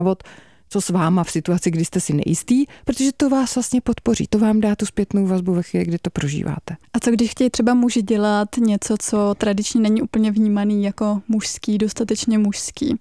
co s váma v situaci, kdy jste si nejistý, protože to vás vlastně podpoří, to vám dá tu zpětnou vazbu ve chvíli, kdy to prožíváte. A co když chtějí třeba muži dělat něco, co tradičně není úplně vnímaný jako mužský, dostatečně mužský?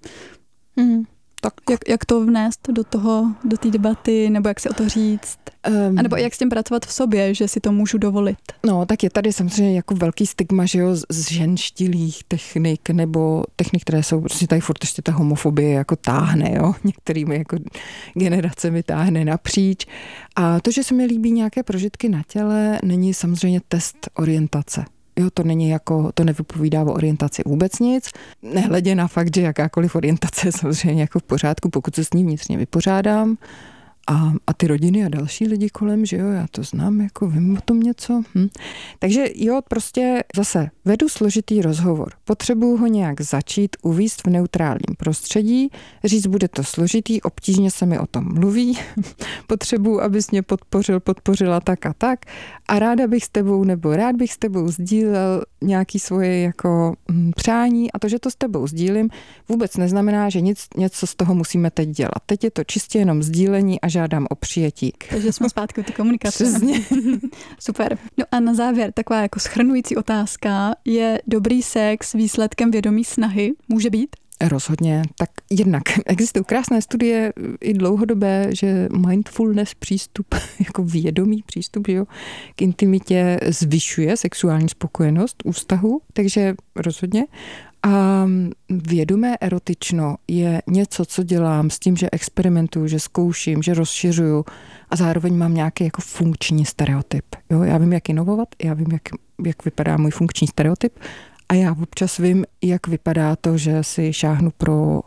Tak jak to vnést do té debaty, nebo jak si o to říct? A nebo jak s tím pracovat v sobě, že si to můžu dovolit? No, tak je tady samozřejmě jako velký stigma, že jo, z ženštilých technik, nebo technik, které jsou, prostě tady furt ještě ta homofobie jako táhne, jo, některými jako generacemi táhne napříč. A to, že se mi líbí nějaké prožitky na těle, není samozřejmě test orientace. Jo, to není jako, to nevypovídá o orientaci vůbec nic, nehledě na fakt, že jakákoliv orientace je samozřejmě jako v pořádku, pokud se s ní vnitřně vypořádám a ty rodiny a další lidi kolem, že jo, já to znám, jako vím o tom něco. Takže jo, prostě zase vedu složitý rozhovor, potřebuju ho nějak začít uvést v neutrálním prostředí, říct, bude to složitý, obtížně se mi o tom mluví, potřebuju, abys mě podpořila tak a ráda bych s tebou nebo rád bych s tebou sdílel nějaký svoje jako přání a to, že to s tebou sdílím, vůbec neznamená, že něco z toho musíme teď dělat. Teď je to čistě jenom sdílení a žádám o přijetí. Takže jsme zpátky u té komunikace. Přesně. Super. No a na závěr taková jako shrnující otázka. Je dobrý sex výsledkem vědomí snahy? Může být? Rozhodně. Tak jednak existují krásné studie i dlouhodobé, že mindfulness přístup, jako vědomý přístup, jo, k intimitě zvyšuje sexuální spokojenost u vztahu, takže rozhodně. A vědomé erotično je něco, co dělám s tím, že experimentuju, že zkouším, že rozšiřuju a zároveň mám nějaký jako funkční stereotyp. Jo, já vím, jak inovovat, já vím, jak vypadá můj funkční stereotyp a já občas vím, jak vypadá to, že si šáhnu pro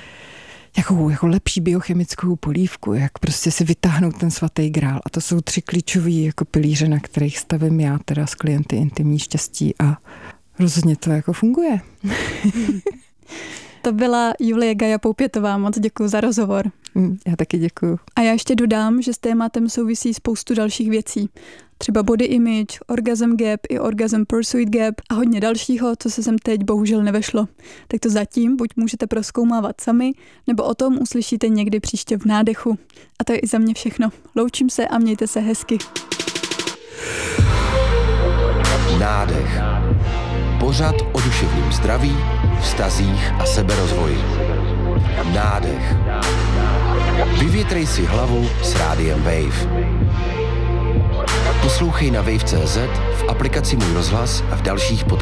jako lepší biochemickou polívku, jak prostě si vytáhnout ten svatý grál. A to jsou 3 klíčový jako pilíře, na kterých stavím já teda s klienty intimní štěstí a rozhodně to jako funguje. To byla Julie Gaja-Poupětová, moc děkuji za rozhovor. Já taky děkuji. A já ještě dodám, že s tématem souvisí spoustu dalších věcí. Třeba body image, orgasm gap i orgasm pursuit gap a hodně dalšího, co se sem teď bohužel nevešlo. Tak to zatím buď můžete prozkoumávat sami, nebo o tom uslyšíte někdy příště v nádechu. A to je i za mě všechno. Loučím se a mějte se hezky. Nádech. Pořad o duševním zdraví, vztazích a seberozvoji. Nádech. Vyvětrej si hlavu s rádiem Wave. Poslouchej na wave.cz, v aplikaci Můj rozhlas a v dalších